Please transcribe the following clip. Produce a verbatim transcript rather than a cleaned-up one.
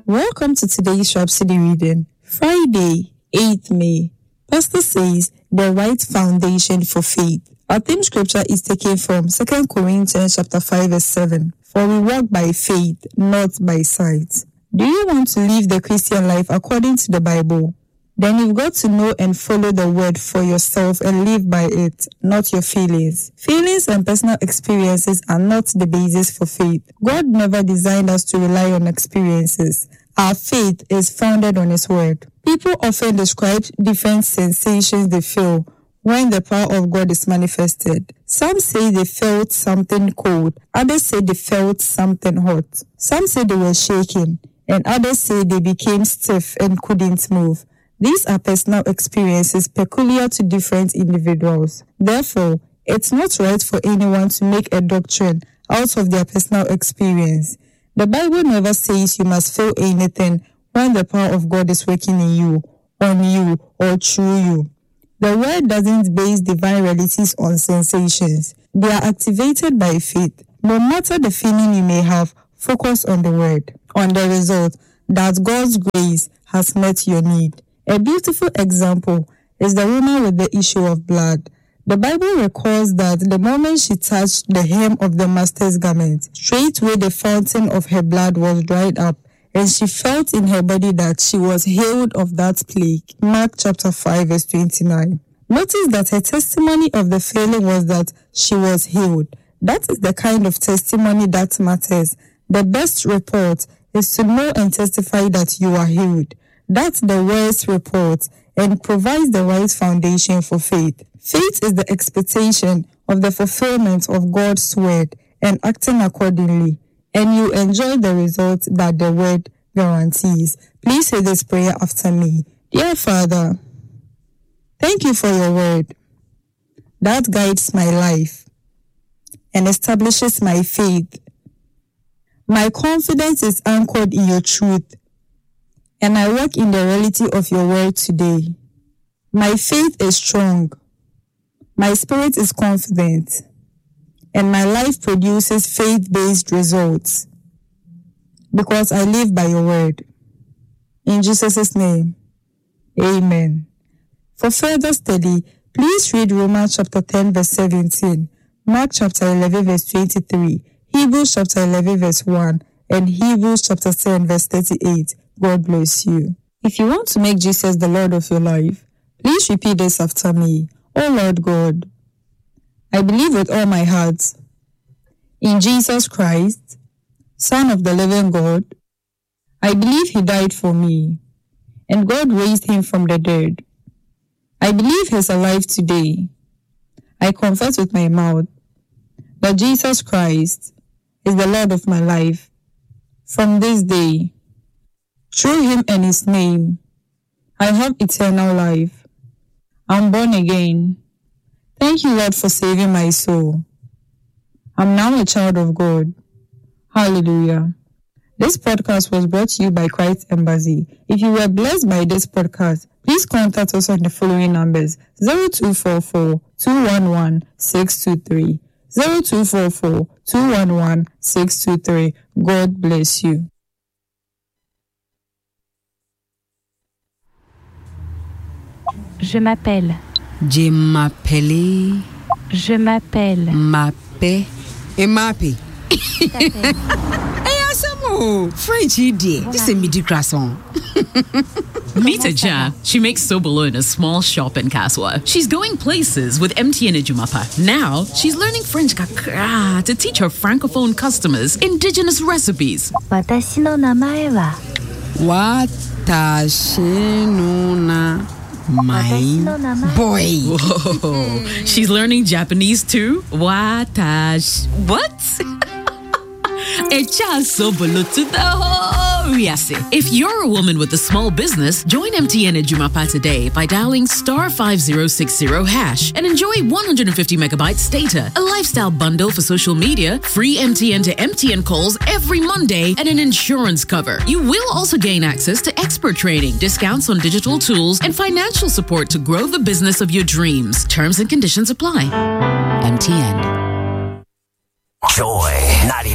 Welcome to today's Rhapsody reading, Friday, eighth May. Pastor says, the right foundation for faith. Our theme scripture is taken from Second Corinthians chapter five verse seven. For we walk by faith, not by sight. Do you want to live the Christian life according to the Bible? Then you've got to know and follow the word for yourself and live by it, not your feelings. Feelings and personal experiences are not the basis for faith. God never designed us to rely on experiences. Our faith is founded on His word. People often describe different sensations they feel when the power of God is manifested. Some say they felt something cold, others say they felt something hot. Some say they were shaking, and others say they became stiff and couldn't move. These are personal experiences peculiar to different individuals. Therefore, it's not right for anyone to make a doctrine out of their personal experience. The Bible never says you must feel anything when the power of God is working in you, on you, or through you. The word doesn't base divine realities on sensations. They are activated by faith. No matter the feeling you may have, focus on the word, on the result, that God's grace has met your need. A beautiful example is the woman with the issue of blood. The Bible records that the moment she touched the hem of the master's garment, straightway the fountain of her blood was dried up, and she felt in her body that she was healed of that plague. Mark chapter five verse twenty-nine. Notice that her testimony of the feeling was that she was healed. That is the kind of testimony that matters. The best report is to know and testify that you are healed. That's the worst report and provides the right foundation for faith. Faith is the expectation of the fulfillment of God's word and acting accordingly, and you enjoy the result that the word guarantees. Please say this prayer after me. Dear Father, thank you for your word that guides my life and establishes my faith. My confidence is anchored in your truth, and I walk in the reality of your word today. My faith is strong, my spirit is confident, and my life produces faith-based results because I live by your word. In Jesus' name, amen. For further study, please read Romans chapter ten verse seventeen, Mark chapter eleven verse twenty-three, Hebrews chapter eleven verse one, and Hebrews chapter ten verse thirty-eight. God bless you. If you want to make Jesus the Lord of your life, please repeat this after me. Oh Lord God, I believe with all my heart in Jesus Christ, Son of the living God. I believe He died for me, and God raised Him from the dead. I believe He's alive today. I confess with my mouth that Jesus Christ is the Lord of my life. From this day, through Him and His name, I have eternal life. I'm born again. Thank you, Lord, for saving my soul. I'm now a child of God. Hallelujah. This podcast was brought to you by Christ Embassy. If you were blessed by this podcast, please contact us on the following numbers: zero two four four, two one one, six two three, zero two four four, two one one, six two three. God bless you. Je m'appelle. Je m'appelle. Je m'appelle. Mappe. Et mappe. Hey, Asamo. French idiot. This is midi croissant. Meet Aja. She makes sobolo in a small shop in Kaswa. She's going places with M T N Ejumapa. Now, she's learning French kakra to teach her francophone customers indigenous recipes. 私の名前は Watashi no na my boy. Whoa. She's learning Japanese too? Watash. What? Echa sobolo to the whole Riase. If you're a woman with a small business, join M T N Ejumapa today by dialing star five zero six zero hash and enjoy one hundred fifty megabytes data, a lifestyle bundle for social media, free M T N to M T N calls every Monday, and an insurance cover. You will also gain access to expert training, discounts on digital tools, and financial support to grow the business of your dreams. Terms and conditions apply. M T N. Joy ninety-nine.